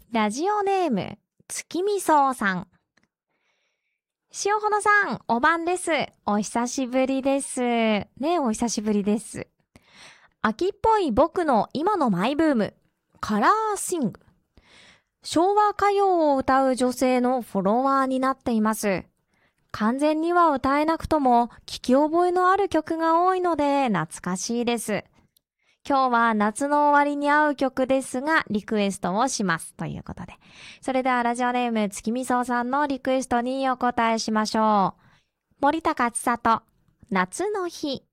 ラジオネーム、月見草さん。塩ほのさん、お晩です。お久しぶりです。ねえ、お久しぶりです。秋っぽい僕の今のマイブーム、カラーシング。昭和歌謡を歌う女性のフォロワーになっています。完全には歌えなくとも聞き覚えのある曲が多いので懐かしいです。今日は夏の終わりに合う曲ですが、リクエストをします。ということで。それではラジオネーム月見草さんのリクエストにお答えしましょう。森高千里、夏の日。